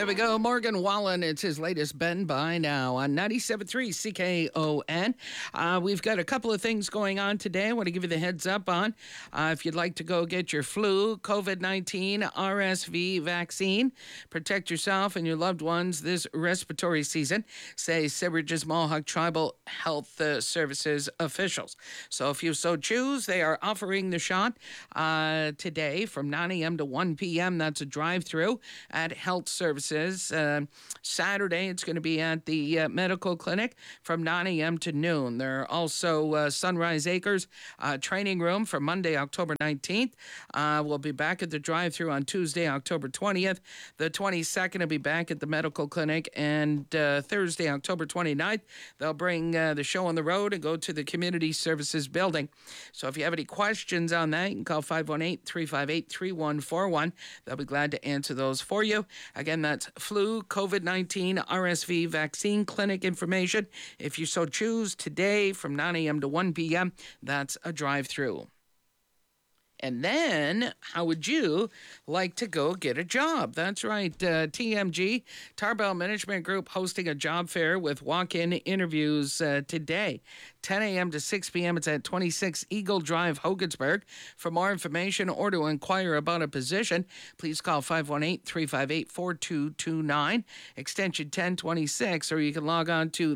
There we go. Morgan Wallen. It's his latest Bend by Now on 97.3 CKON. We've got a couple of things going on today. I want to give you the heads up on. If you'd like to go get your flu, COVID-19, RSV vaccine, protect yourself and your loved ones this respiratory season, say Sybridge's Mohawk Tribal Health Services officials. So if you so choose, they are offering the shot today from 9 a.m. to 1 p.m. That's a drive-through at Health Services. Saturday, it's going to be at the medical clinic from 9 a.m. to noon. There are also Sunrise Acres training room for Monday, October 19th. We'll be back at the drive-thru on Tuesday, October 20th. The 22nd will be back at the medical clinic. And Thursday, October 29th, they'll bring the show on the road and go to the Community Services Building. So if you have any questions on that, you can call 518-358-3141. They'll be glad to answer those for you. Again, that's flu, COVID-19, RSV vaccine clinic information. If you so choose, today from 9 a.m. to 1 p.m., that's a drive-through. And then, how would you like to go get a job? That's right. TMG, Tarbell Management Group, hosting a job fair with walk-in interviews today. 10 a.m. to 6 p.m. It's at 26 Eagle Drive, Hogansburg. For more information or to inquire about a position, please call 518-358-4229, extension 1026, or you can log on to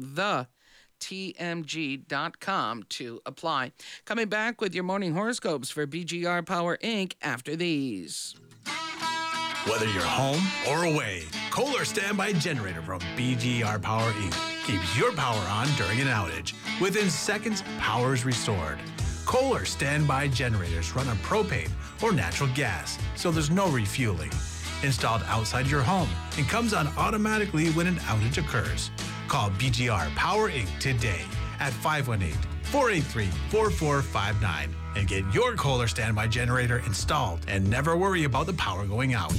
tmg.com to apply. Coming back with your morning horoscopes for BGR Power Inc. after these. Whether you're home or away, Kohler Standby Generator from BGR Power Inc. keeps your power on during an outage. Within seconds, power is restored. Kohler Standby Generators run on propane or natural gas, so there's no refueling. Installed outside your home and comes on automatically when an outage occurs. Call BGR Power Inc. today at 518-483-4459 and get your Kohler Standby Generator installed and never worry about the power going out.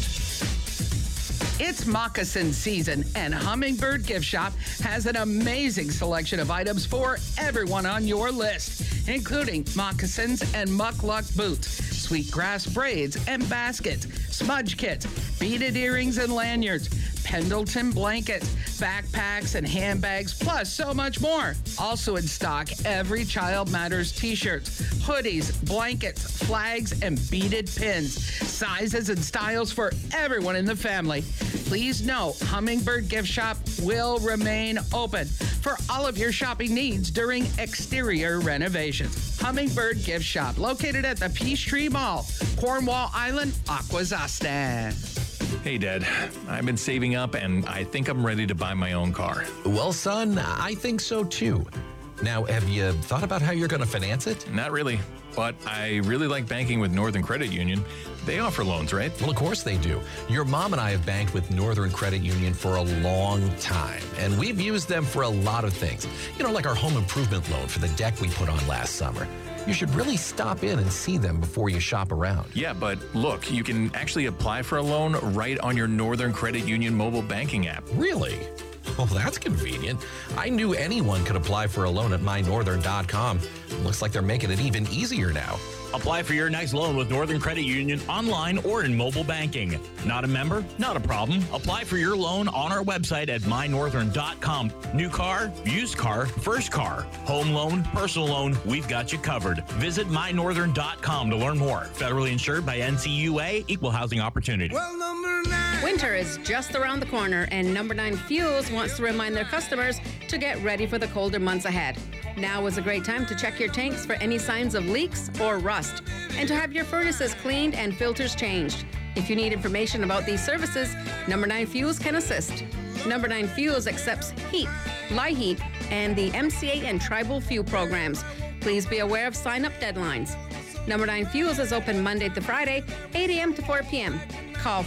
It's moccasin season, and Hummingbird Gift Shop has an amazing selection of items for everyone on your list, including moccasins and muckluck boots, sweetgrass braids and baskets, smudge kits, beaded earrings and lanyards, Pendleton blankets, backpacks and handbags, plus so much more. Also in stock, Every Child Matters t-shirts, hoodies, blankets, flags, and beaded pins. Sizes and styles for everyone in the family. Please know Hummingbird Gift Shop will remain open for all of your shopping needs during exterior renovations. Hummingbird Gift Shop, located at the Peachtree Mall, Cornwall Island, Aquazasta. Hey, Dad. I've been saving up, and I think I'm ready to buy my own car. Well, son, I think so too. Now, have you thought about how you're going to finance it? Not really, but I really like banking with Northern Credit Union. They offer loans, right? Well, of course they do. Your mom and I have banked with Northern Credit Union for a long time, and we've used them for a lot of things. You know, like our home improvement loan for the deck we put on last summer. You should really stop in and see them before you shop around. Yeah, but look, you can actually apply for a loan right on your Northern Credit Union mobile banking app. Really? Well, that's convenient. I knew anyone could apply for a loan at mynorthern.com. Looks like they're making it even easier now. Apply for your next loan with Northern Credit Union online or in mobile banking. Not a member? Not a problem. Apply for your loan on our website at mynorthern.com. New car, used car, first car, home loan, personal loan, we've got you covered. Visit mynorthern.com to learn more. Federally insured by NCUA, Equal Housing Opportunity. Well, number 9. Winter is just around the corner, and Number 9 Fuels wants to remind their customers to get ready for the colder months ahead. Now is a great time to check your tanks for any signs of leaks or rust, and to have your furnaces cleaned and filters changed. If you need information about these services, Number 9 Fuels can assist. Number 9 Fuels accepts HEAP, LIHEAP, and the MCA and Tribal Fuel programs. Please be aware of sign-up deadlines. Number 9 Fuels is open Monday to Friday, 8 a.m. to 4 p.m. Call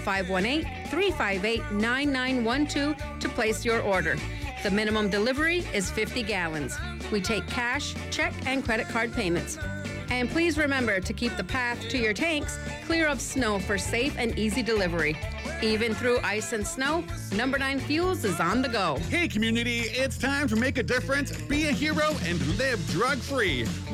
518-358-9912 to place your order. The minimum delivery is 50 gallons. We take cash, check, and credit card payments. And please remember to keep the path to your tanks clear of snow for safe and easy delivery. Even through ice and snow, Number 9 Fuels is on the go. Hey, community, it's time to make a difference, be a hero, and live drug-free.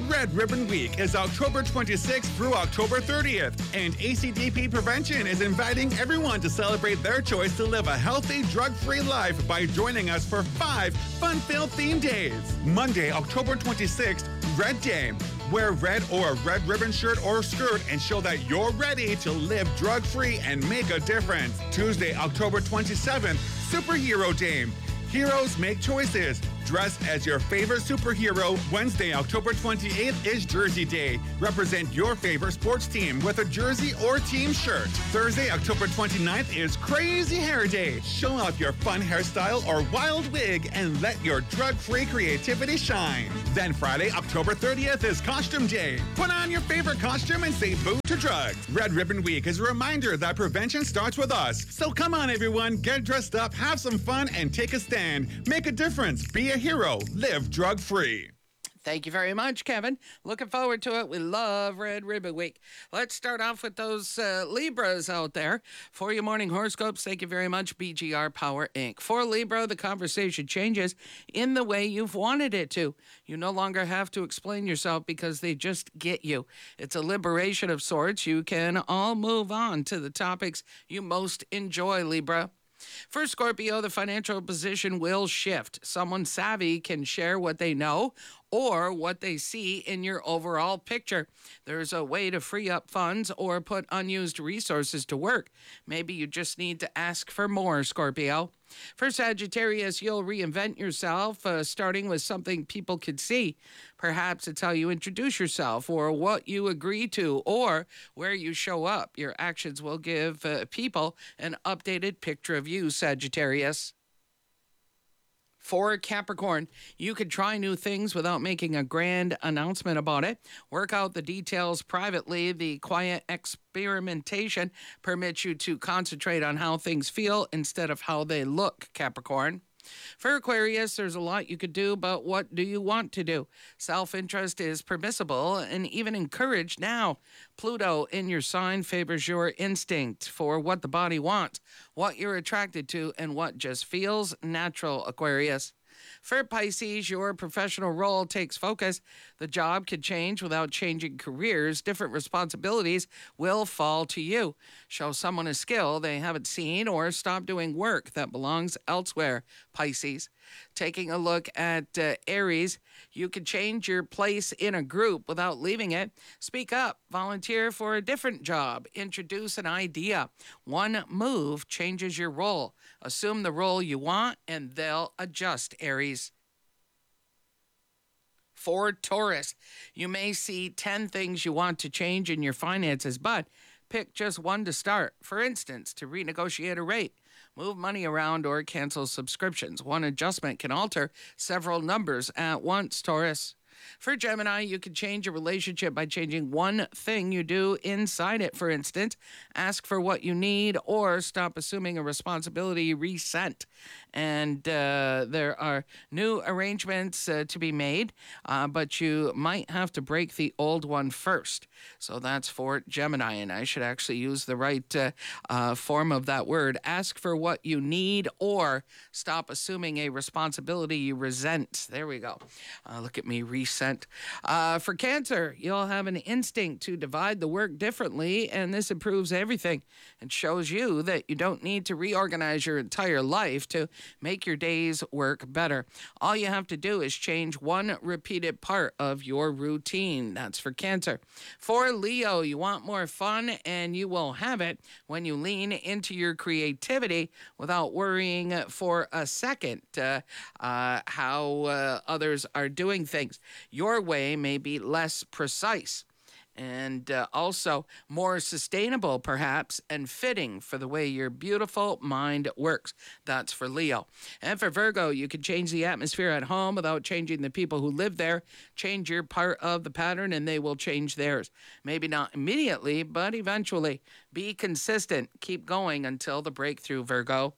Red Ribbon Week is October 26th through October 30th, and ACDP Prevention is inviting everyone to celebrate their choice to live a healthy, drug-free life by joining us for 5 fun-filled theme days. Monday, October 26th, Red Day. Wear red or a red ribbon shirt or skirt and show that you're ready to live drug-free and make a difference. Tuesday, October 27th, Superhero Day. Heroes make choices. Dress as your favorite superhero. Wednesday, October 28th is Jersey Day. Represent your favorite sports team with a jersey or team shirt. Thursday, October 29th is Crazy Hair Day. Show off your fun hairstyle or wild wig and let your drug-free creativity shine. Then Friday, October 30th is Costume Day. Put on your favorite costume and say boo to drugs. Red Ribbon Week is a reminder that prevention starts with us. So come on, everyone, get dressed up, have some fun, and take a stand. Make a difference. Be a hero. Live drug-free. Thank you very much, Kevin. Looking forward to it. We love Red Ribbon Week. Let's start off with those Libras out there. For your morning horoscopes, thank you very much, BGR Power Inc. For Libra, the conversation changes in the way you've wanted it to. You no longer have to explain yourself because they just get you. It's a liberation of sorts. You can all move on to the topics you most enjoy, Libra. For Scorpio, the financial position will shift. Someone savvy can share what they know or what they see in your overall picture. There's a way to free up funds or put unused resources to work. Maybe you just need to ask for more, Scorpio. For Sagittarius, you'll reinvent yourself, starting with something people could see. Perhaps it's how you introduce yourself or what you agree to or where you show up. Your actions will give people an updated picture of you, Sagittarius. For Capricorn, you could try new things without making a grand announcement about it. Work out the details privately. The quiet experimentation permits you to concentrate on how things feel instead of how they look, Capricorn. For Aquarius, there's a lot you could do, but what do you want to do? Self-interest is permissible and even encouraged now. Pluto in your sign favors your instinct for what the body wants, what you're attracted to, and what just feels natural, Aquarius. For Pisces, your professional role takes focus. The job could change without changing careers. Different responsibilities will fall to you. Show someone a skill they haven't seen or stop doing work that belongs elsewhere, Pisces. Taking a look at Aries, you can change your place in a group without leaving it. Speak up, volunteer for a different job, introduce an idea. One move changes your role. Assume the role you want and they'll adjust, Aries. For Taurus, you may see 10 things you want to change in your finances, but pick just one to start. For instance, to renegotiate a rate, move money around, or cancel subscriptions. One adjustment can alter several numbers at once, Taurus. For Gemini, you can change a relationship by changing one thing you do inside it. For instance, ask for what you need or stop assuming a responsibility resent. And there are new arrangements to be made, but you might have to break the old one first. So that's for Gemini, and I should actually use the right form of that word. Ask for what you need or stop assuming a responsibility you resent. There we go. Look at me, resent. For Cancer, you'll have an instinct to divide the work differently, and this improves everything. It shows you that you don't need to reorganize your entire life to make your day's work better. All you have to do is change one repeated part of your routine. That's for Cancer. For Leo, you want more fun, and you will have it when you lean into your creativity without worrying for a second how others are doing things. Your way may be less precise and also more sustainable, perhaps, and fitting for the way your beautiful mind works. That's for Leo. And for Virgo, you can change the atmosphere at home without changing the people who live there. Change your part of the pattern, and they will change theirs. Maybe not immediately, but eventually. Be consistent. Keep going until the breakthrough, Virgo.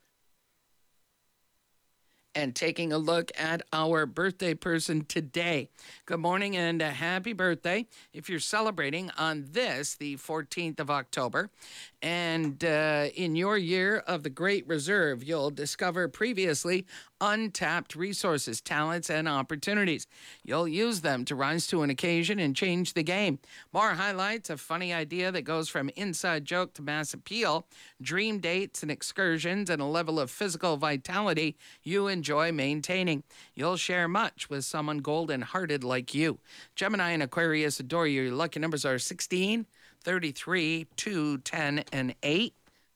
And taking a look at our birthday person today. Good morning and a happy birthday if you're celebrating on this, the 14th of October. And in your year of the Great Reserve, you'll discover previously untapped resources, talents, and opportunities. You'll use them to rise to an occasion and change the game. More highlights, a funny idea that goes from inside joke to mass appeal, dream dates and excursions, and a level of physical vitality you enjoy maintaining. You'll share much with someone golden-hearted like you. Gemini and Aquarius adore you. Your lucky numbers are 16, 33, 2, 10, and 8.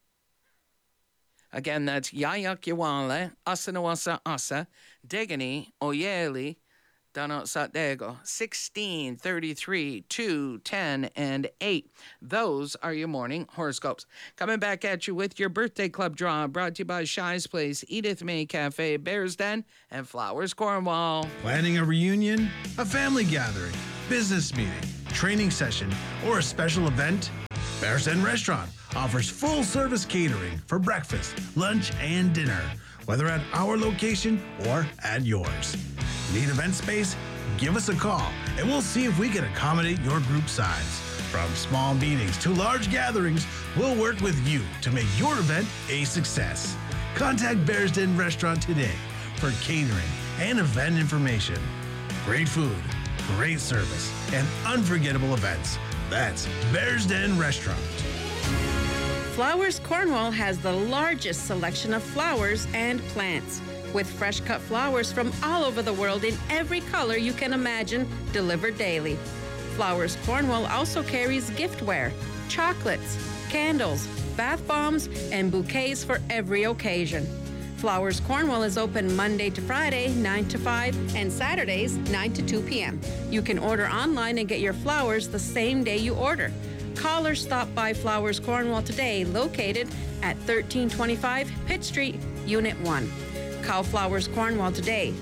Again, that's Yayak Yawale, Asanawasa Asa, Degani, Oyeli, Dano Satdego, 16, 33, 2, 10, and 8. Those are your morning horoscopes. Coming back at you with your birthday club draw, brought to you by Shy's Place, Edith May Cafe, Bears Den, and Flowers Cornwall. Planning a reunion, a family gathering, business meeting, training session, or a special event? Bears Den Restaurant offers full-service catering for breakfast, lunch, and dinner, whether at our location or at yours. Need event space? Give us a call, and we'll see if we can accommodate your group size. From small meetings to large gatherings, we'll work with you to make your event a success. Contact Bears Den Restaurant today for catering and event information. Great food, great service, and unforgettable events. That's Bears Den Restaurant. Flowers Cornwall has the largest selection of flowers and plants, with fresh cut flowers from all over the world in every color you can imagine, delivered daily. Flowers Cornwall also carries giftware, chocolates, candles, bath bombs, and bouquets for every occasion. Flowers Cornwall is open Monday to Friday, 9 to 5, and Saturdays, 9 to 2 p.m. You can order online and get your flowers the same day you order. Call or stop by Flowers Cornwall today, located at 1325 Pitt Street, Unit 1. Call Flowers Cornwall today,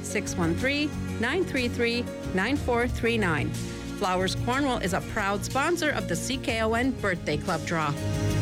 613-933-9439. Flowers Cornwall is a proud sponsor of the CKON Birthday Club Draw.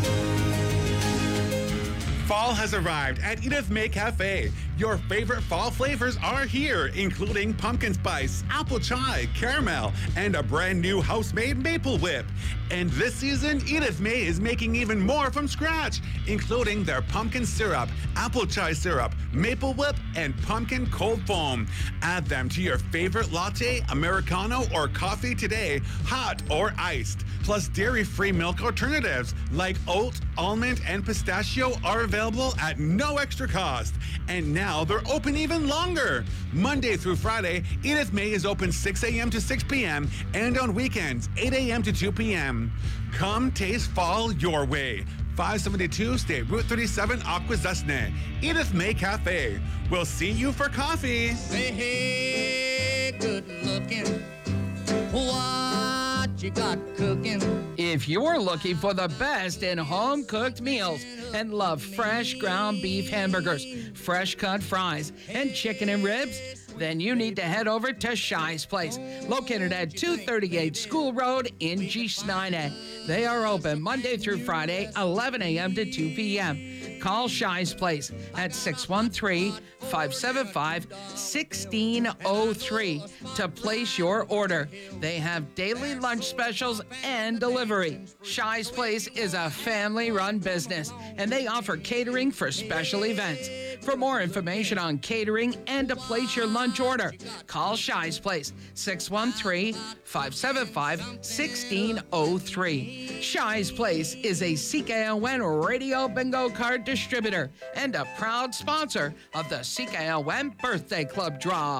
Fall has arrived at Edith May Cafe. Your favorite fall flavors are here, including pumpkin spice, apple chai, caramel, and a brand new house-made maple whip. And this season, Edith May is making even more from scratch, including their pumpkin syrup, apple chai syrup, maple whip, and pumpkin cold foam. Add them to your favorite latte, Americano, or coffee today, hot or iced. Plus, dairy-free milk alternatives like oat, almond, and pistachio are available at no extra cost. And now they're open even longer. Monday through Friday, Edith May is open 6 a.m. to 6 p.m. and on weekends, 8 a.m. to 2 p.m. Come taste fall your way. 572 State Route 37, Akwesasne. Edith May Cafe. We'll see you for coffee. Hey, hey, good looking. What you got cooking? If you're looking for the best in home-cooked meals and love fresh ground beef hamburgers, fresh cut fries, and chicken and ribs, then you need to head over to Shy's Place, located at 238 School Road in Gisnine. They are open Monday through Friday, 11 a.m. to 2 p.m. Call Shy's Place at 613-575-1603 to place your order. They have daily lunch specials and delivery. Shy's Place is a family-run business, and they offer catering for special events. For more information on catering and to place your lunch order, call Shy's Place, 613-575-1603. Shy's Place is a CKON Radio Bingo Card distributor and a proud sponsor of the CKON Birthday Club Draw.